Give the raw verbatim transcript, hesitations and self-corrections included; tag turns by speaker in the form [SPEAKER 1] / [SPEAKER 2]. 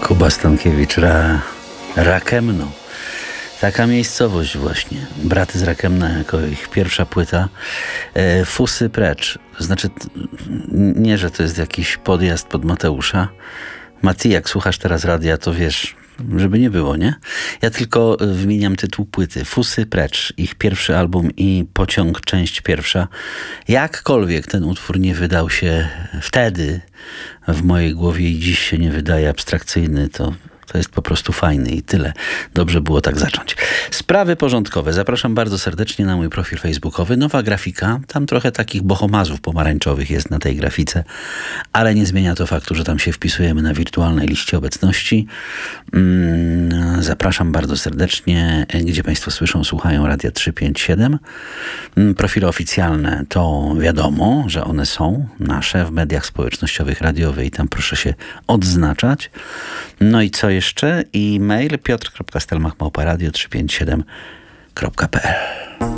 [SPEAKER 1] Kuba Stankiewicz, Ra, Rakemno. Taka miejscowość właśnie. Braty z Rakemna jako ich pierwsza płyta. E, Fusy precz. Znaczy, nie, że to jest jakiś podjazd pod Mateusza. Mati, jak słuchasz teraz radia, to wiesz, żeby nie było, nie? Ja tylko wymieniam tytuł płyty. Fusy precz. Ich pierwszy album i Pociąg, część pierwsza. Jakkolwiek ten utwór nie wydał się wtedy w mojej głowie i dziś się nie wydaje abstrakcyjny, to To jest po prostu fajny i tyle. Dobrze było tak zacząć. Sprawy porządkowe. Zapraszam bardzo serdecznie na mój profil facebookowy. Nowa grafika. Tam trochę takich bohomazów pomarańczowych jest na tej grafice, ale nie zmienia to faktu, że tam się wpisujemy na wirtualnej liście obecności. Zapraszam bardzo serdecznie. Gdzie Państwo słyszą, słuchają Radia trzysta pięćdziesiąt siedem. Profile oficjalne to wiadomo, że one są nasze w mediach społecznościowych, radiowych i tam proszę się odznaczać. No i co jeszcze? I mail piotr kropka stelmach małpa radio trzysta pięćdziesiąt siedem kropka p l.